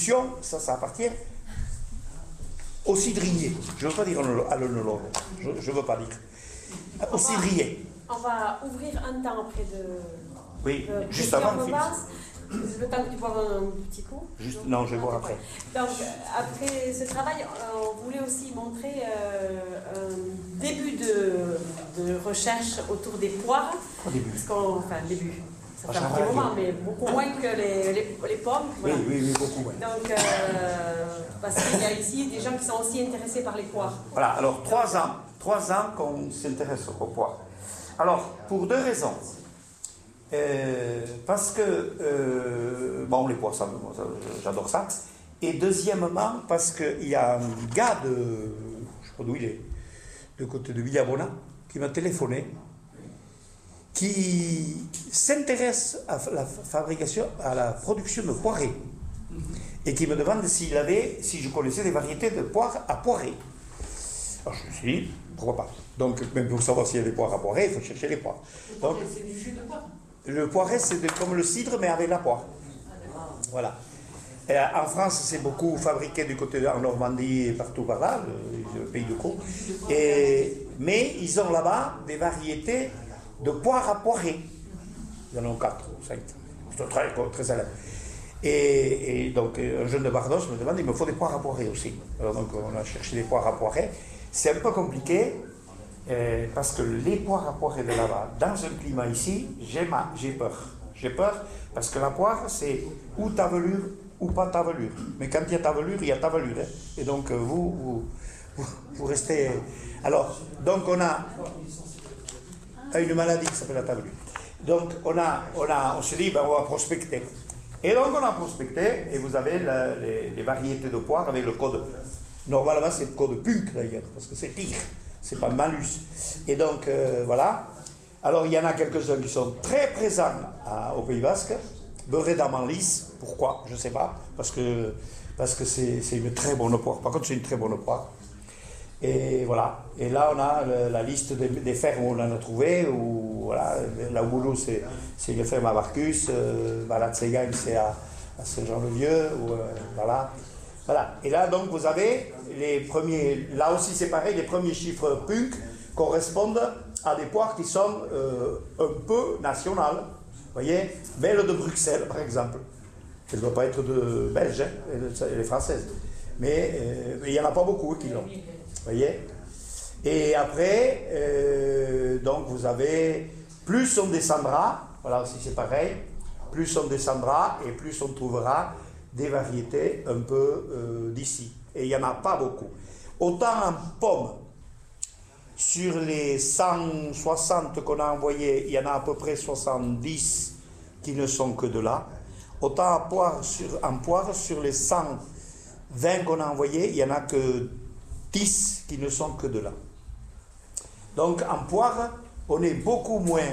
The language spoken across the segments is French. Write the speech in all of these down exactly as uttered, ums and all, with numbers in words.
Ça, ça appartient au cidrier. Je ne veux pas dire à l'œnologue. Je ne veux pas dire. Au cidrier. On va ouvrir un temps après de. Oui, de juste avant le film. Le temps que tu bois un petit coup. Juste, non, je vais boire après. Donc, après ce travail, on voulait aussi montrer euh, un début de, de recherche autour des poires. Au début. Parce qu'on, enfin, début. Ça Ah, fait un ça petit va, moment, mais beaucoup moins que les, les, les pommes. Voilà. Oui, oui, oui, beaucoup moins. Donc, euh, parce qu'il y a ici des gens qui sont aussi intéressés par les poires. Voilà, alors trois ans, trois ans qu'on s'intéresse aux poires. Alors, pour deux raisons. Euh, parce que, euh, bon, les poires, ça, ça, j'adore ça. Et deuxièmement, parce qu'il y a un gars de, je sais pas d'où il est, de côté de Villabona, qui m'a téléphoné, qui s'intéresse à la fabrication, à la production de poirées, et qui me demande s'il avait, si je connaissais des variétés de poires à poirer. Alors je me suis dit, pourquoi pas. Donc, même pour savoir s'il y a des poires à poirer, il faut chercher les poires. Donc, c'est du jus de poire. Le poiré, c'est de, comme le cidre, mais avec la poire. Voilà. Et en France, c'est beaucoup fabriqué du côté de en Normandie et partout par là, le, le pays de Caux. Et, mais ils ont là-bas des variétés de poire à poirer. Ils en ont quatre ou cinq. C'est très, très célèbre. Et, et donc, un jeune de Bardos me demande, il me faut des poires à poirer aussi. Alors donc, on a cherché des poires à poirer. C'est un peu compliqué, euh, parce que les poires à poirer de là-bas, dans un climat ici, j'ai, ma, j'ai peur. J'ai peur, parce que la poire, c'est ou tavelure ou pas tavelure. Mais quand il y a tavelure, il y a tavelure. Hein. Et donc, vous, vous, vous, vous restez... Alors, donc on a... une maladie qui s'appelle la tavelure. Donc on a, on a, on se dit, ben, on va prospecter. Et donc on a prospecté, et vous avez la, les, les variétés de poires avec le code. Normalement c'est le code punk d'ailleurs, parce que c'est tigre, c'est pas malus. Et donc euh, voilà. Alors il y en a quelques-uns qui sont très présents à, au Pays Basque. Beurré d'Amanlis, pourquoi? Je ne sais pas, parce que parce que c'est, c'est une très bonne poire. Par contre c'est une très bonne poire. Et voilà. Et là, on a le, la liste des, des fermes où on en a trouvé. Où, voilà, la Oulu, c'est, c'est les fermes à Barcus. Euh, Balatsegagne, c'est à, à Saint-Jean-le-Vieux. Ou, euh, voilà. voilà. Et là, donc, vous avez les premiers. Là aussi, c'est pareil. Les premiers chiffres P U C correspondent à des poires qui sont euh, un peu nationales. Vous voyez, Belle de Bruxelles, par exemple. Elle ne doit pas être de belge, hein, elle est française. Mais euh, il n'y en a pas beaucoup qui l'ont. Vous voyez? Et après, euh, donc vous avez, plus on descendra, voilà aussi c'est pareil, plus on descendra et plus on trouvera des variétés un peu euh, d'ici. Et il n'y en a pas beaucoup. Autant en pommes, sur les cent soixante qu'on a envoyés, il y en a à peu près soixante-dix qui ne sont que de là. Autant en poire, sur, en poire, sur les cent vingt qu'on a envoyés, il n'y en a que dix qui ne sont que de là. Donc en poire, on est beaucoup moins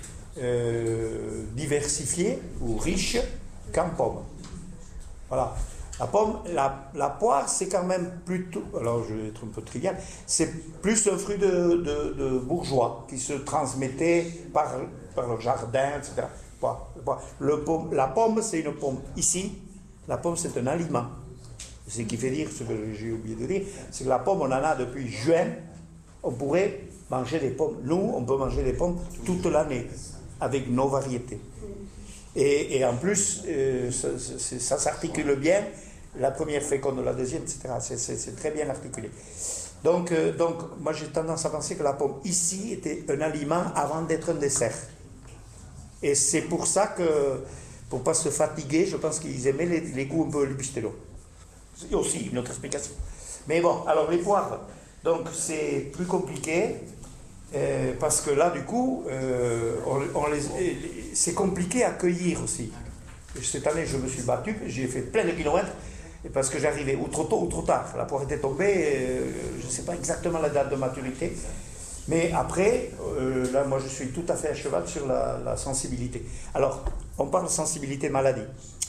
euh, diversifié ou riche qu'en pomme. Voilà. La pomme, la, la poire, c'est quand même plutôt, alors je vais être un peu trivial, c'est plus un fruit de, de, de bourgeois qui se transmettait par, par le jardin, et cetera. Le pomme, la pomme, c'est une pomme. Ici, la pomme, c'est un aliment. Ce qui fait dire, ce que j'ai oublié de dire, c'est que la pomme, on en a depuis juin. On pourrait manger des pommes. Nous, on peut manger des pommes toute l'année, avec nos variétés. Et, et en plus, euh, ça, ça s'articule bien, la première féconde, la deuxième, et cetera. C'est, c'est, c'est très bien articulé. Donc, euh, donc, moi, j'ai tendance à penser que la pomme, ici, était un aliment avant d'être un dessert. Et c'est pour ça que, pour ne pas se fatiguer, je pense qu'ils aimaient les, les goûts un peu lipistello. C'est aussi une autre explication. Mais bon, alors les poires, donc c'est plus compliqué, euh, parce que là, du coup, euh, on, on les, c'est compliqué à cueillir aussi. Cette année, je me suis battu, j'ai fait plein de kilomètres, parce que j'arrivais ou trop tôt ou trop tard. La poire était tombée, euh, je ne sais pas exactement la date de maturité, mais après, euh, là, moi, je suis tout à fait à cheval sur la, la sensibilité. Alors, on parle de sensibilité maladie.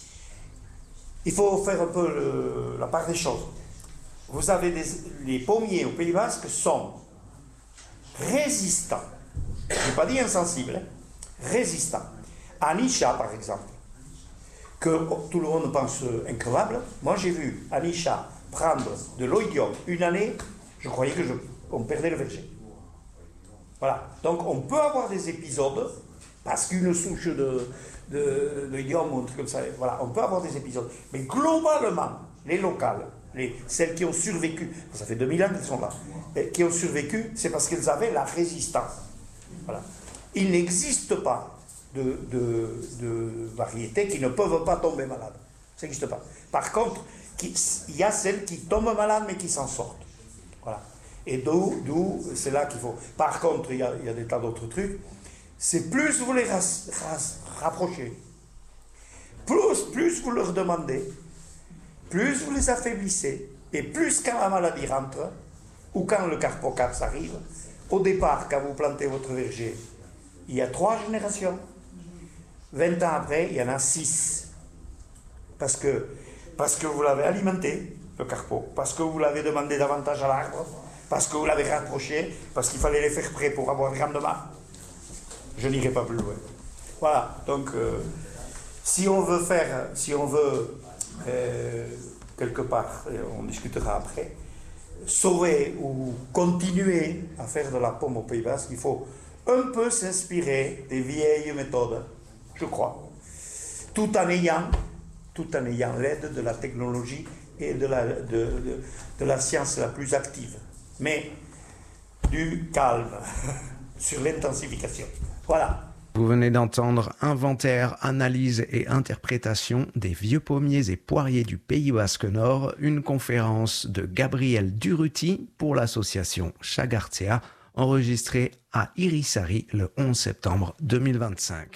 Il faut faire un peu le, la part des choses. Vous avez des, les pommiers au Pays Basque sont résistants. Je n'ai pas dit insensibles, hein, résistants. À Nisha, par exemple, que tout le monde pense increvable. Moi, j'ai vu Anisha prendre de l'oïdium une année, je croyais que je, on perdait le verger. Voilà. Donc, on peut avoir des épisodes, parce qu'une souche de, de, de idiome ou un truc comme ça, voilà, on peut avoir des épisodes. Mais globalement, les locales, les, celles qui ont survécu, ça fait deux mille ans qu'elles sont là, et qui ont survécu, c'est parce qu'elles avaient la résistance. Voilà. Il n'existe pas de, de, de variétés qui ne peuvent pas tomber malades. Ça n'existe pas. Par contre, il y a celles qui tombent malades mais qui s'en sortent. Voilà. Et d'où, d'où c'est là qu'il faut. Par contre, il y a, il y a des tas d'autres trucs. C'est plus vous les ras, ras, rapprochez, plus, plus vous leur demandez, plus vous les affaiblissez, et plus quand la maladie rentre, ou quand le carpocaps arrive, au départ, quand vous plantez votre verger, il y a trois générations. vingt ans après, il y en a six. Parce que, parce que vous l'avez alimenté, le carpo, parce que vous l'avez demandé davantage à l'arbre, parce que vous l'avez rapproché, parce qu'il fallait les faire prêts pour avoir le rendement. Je n'irai pas plus loin. Voilà, donc euh, si on veut faire, si on veut, euh, quelque part, on discutera après, sauver ou continuer à faire de la pomme au Pays Basque, il faut un peu s'inspirer des vieilles méthodes, je crois, tout en ayant, tout en ayant l'aide de la technologie et de la, de, de, de la science la plus active. Mais du calme sur l'intensification. Voilà. Vous venez d'entendre Inventaire, analyse et interprétation des vieux pommiers et poiriers du Pays Basque Nord, une conférence de Gabriel Durruti pour l'association Chagartzea, enregistrée à Irisari le onze septembre deux mille vingt-cinq.